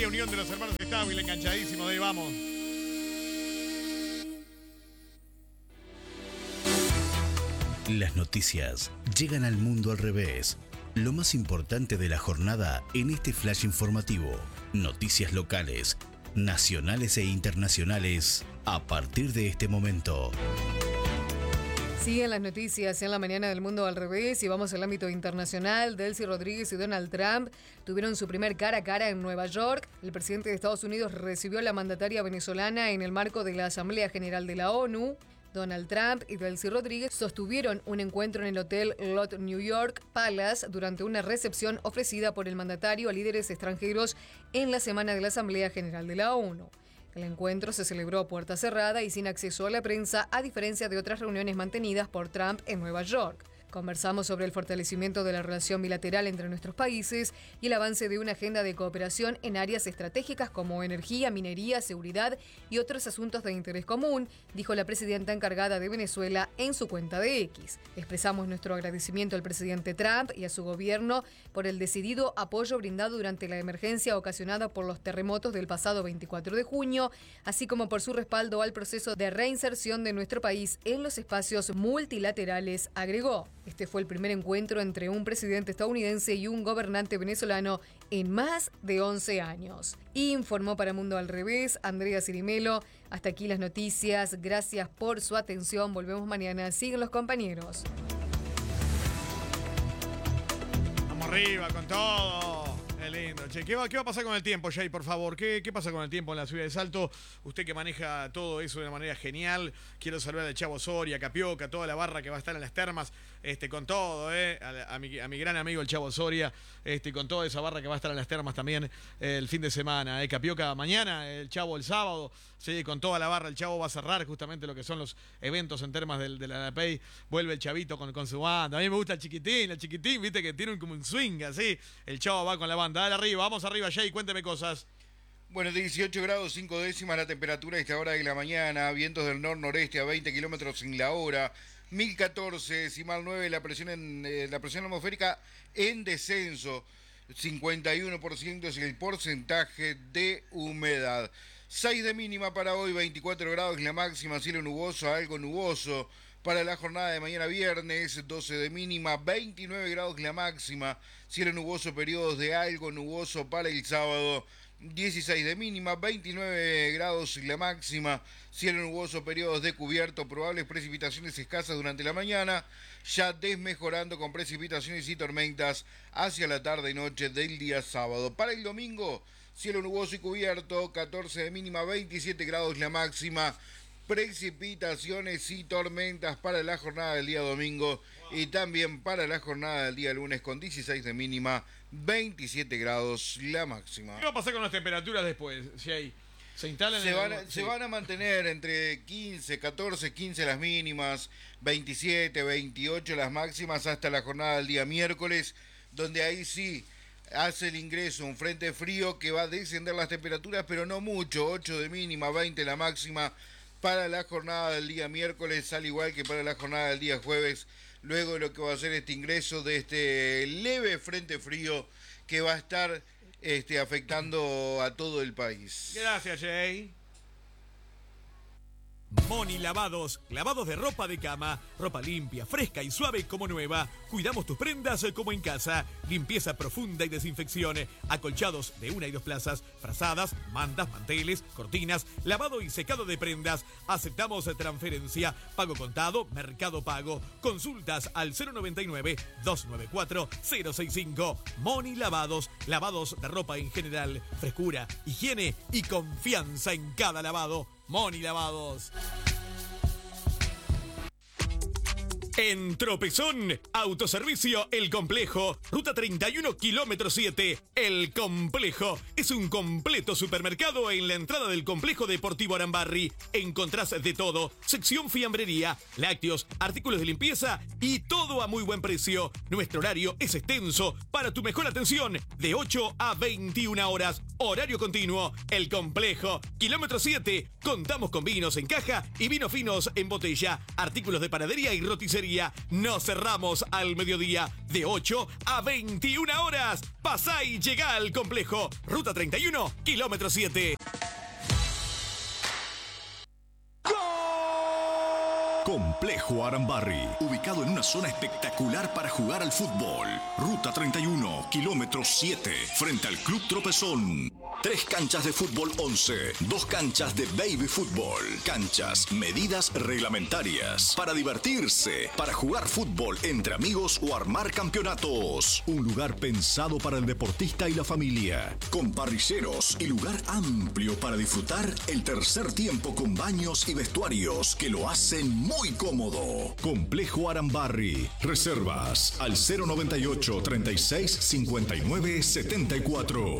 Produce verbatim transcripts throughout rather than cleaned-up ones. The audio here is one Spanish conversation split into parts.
Unión de los hermanos Estable, enganchadísimo, de ahí vamos. Las noticias llegan al mundo al revés. Lo más importante de la jornada en este flash informativo. Noticias locales, nacionales e internacionales a partir de este momento. Siguen las noticias en la mañana del mundo al revés y vamos al ámbito internacional. Delcy Rodríguez y Donald Trump tuvieron su primer cara a cara en Nueva York. El presidente de Estados Unidos recibió a la mandataria venezolana en el marco de la Asamblea General de la ONU. Donald Trump y Delcy Rodríguez sostuvieron un encuentro en el Hotel Lot New York Palace durante una recepción ofrecida por el mandatario a líderes extranjeros en la semana de la Asamblea General de la ONU. El encuentro se celebró a puerta cerrada y sin acceso a la prensa, a diferencia de otras reuniones mantenidas por Trump en Nueva York. Conversamos sobre el fortalecimiento de la relación bilateral entre nuestros países y el avance de una agenda de cooperación en áreas estratégicas como energía, minería, seguridad y otros asuntos de interés común, dijo la presidenta encargada de Venezuela en su cuenta de X. Expresamos nuestro agradecimiento al presidente Trump y a su gobierno por el decidido apoyo brindado durante la emergencia ocasionada por los terremotos del pasado veinticuatro de junio, así como por su respaldo al proceso de reinserción de nuestro país en los espacios multilaterales, agregó. Este fue el primer encuentro entre un presidente estadounidense y un gobernante venezolano en más de once años. Informó para Mundo al Revés Andrea Cirimelo. Hasta aquí las noticias. Gracias por su atención. Volvemos mañana. Siguen los compañeros. Vamos arriba con todo. Qué lindo. Che, ¿qué va, ¿qué va a pasar con el tiempo, Jay, por favor? ¿Qué, ¿Qué pasa con el tiempo en la ciudad de Salto? Usted que maneja todo eso de una manera genial. Quiero saludar al Chavo Soria, Capioca, toda la barra que va a estar en las termas, este, con todo, ¿eh? A, a, mi, a mi gran amigo el Chavo Soria, este, con toda esa barra que va a estar en las termas también eh, el fin de semana, ¿eh? Capioca mañana, el Chavo el sábado, sí, con toda la barra. El Chavo va a cerrar justamente lo que son los eventos en termas del, de la ANAPEI. Vuelve el Chavito con, con su banda. A mí me gusta el chiquitín, el chiquitín, viste que tiene un, como un swing así. El Chavo va con la banda. Dale arriba, vamos arriba, Jay, cuénteme cosas. Bueno, dieciocho grados cinco décimas la temperatura a esta hora de la mañana, vientos del nor-noreste a veinte kilómetros en la hora, mil catorce decimal nueve la presión, en, eh, la presión atmosférica en descenso, cincuenta y uno por ciento es el porcentaje de humedad. seis de mínima para hoy, veinticuatro grados la máxima, cielo nuboso, algo nuboso. Para la jornada de mañana viernes, doce de mínima, veintinueve grados la máxima, cielo nuboso, periodos de algo nuboso para el sábado, dieciséis de mínima, veintinueve grados la máxima, cielo nuboso, periodos de cubierto, probables precipitaciones escasas durante la mañana, ya desmejorando con precipitaciones y tormentas hacia la tarde y noche del día sábado. Para el domingo, cielo nuboso y cubierto, catorce de mínima, veintisiete grados la máxima, precipitaciones y tormentas para la jornada del día domingo y también para la jornada del día lunes con dieciséis de mínima, veintisiete grados la máxima. ¿Qué va a pasar con las temperaturas después, Jay? ¿Se instalan? Se, en van, el... a, sí. se van a mantener entre quince, catorce, quince las mínimas, veintisiete, veintiocho las máximas hasta la jornada del día miércoles, donde ahí sí hace el ingreso un frente frío que va a descender las temperaturas, pero no mucho, ocho de mínima, veinte la máxima para la jornada del día miércoles, al igual que para la jornada del día jueves, luego de lo que va a ser este ingreso de este leve frente frío que va a estar este, afectando a todo el país. Gracias, Jay. Moni Lavados, lavados de ropa de cama, ropa limpia, fresca y suave como nueva. Cuidamos tus prendas como en casa. Limpieza profunda y desinfección. Acolchados de una y dos plazas, frazadas, mantas, manteles, cortinas, lavado y secado de prendas. Aceptamos transferencia, pago contado, Mercado Pago. Consultas al cero noventa y nueve, dos noventa y cuatro, cero sesenta y cinco. Moni Lavados, lavados de ropa en general. Frescura, higiene y confianza en cada lavado. Moni Lavados. En Tropezón, Autoservicio El Complejo, ruta treinta y uno, kilómetro siete. El Complejo es un completo supermercado en la entrada del Complejo Deportivo Arambarri. Encontrás de todo, sección fiambrería, lácteos, artículos de limpieza y todo a muy buen precio. Nuestro horario es extenso para tu mejor atención, de ocho a veintiuna horas. Horario continuo. El Complejo. Kilómetro siete. Contamos con vinos en caja y vinos finos en botella. Artículos de panadería y roticería. Nos cerramos al mediodía de ocho a veintiuna horas. Pasá y llegá al Complejo. Ruta treinta y uno, kilómetro siete. Complejo Arambarri, ubicado en una zona espectacular para jugar al fútbol. Ruta treinta y uno, kilómetro siete, frente al Club Tropezón. Tres canchas de fútbol once, dos canchas de baby fútbol, canchas, medidas reglamentarias, para divertirse, para jugar fútbol entre amigos o armar campeonatos. Un lugar pensado para el deportista y la familia, con parrilleros y lugar amplio para disfrutar el tercer tiempo con baños y vestuarios que lo hacen muy cómodo. Complejo Arambarri, reservas al cero noventa y ocho, treinta y seis, cincuenta y nueve, setenta y cuatro.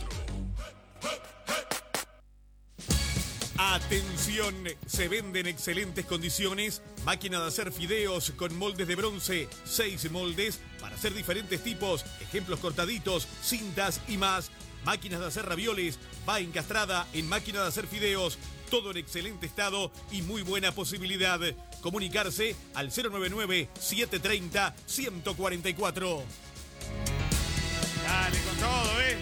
Atención, se vende en excelentes condiciones máquina de hacer fideos con moldes de bronce, seis moldes para hacer diferentes tipos, ejemplos cortaditos, cintas y más. Máquinas de hacer ravioles, va encastrada en máquina de hacer fideos, todo en excelente estado y muy buena posibilidad. Comunicarse al cero noventa y nueve, setecientos treinta, ciento cuarenta y cuatro. Dale con todo, ¿eh?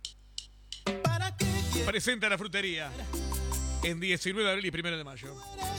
Presenta la frutería en diecinueve de abril y primero de mayo.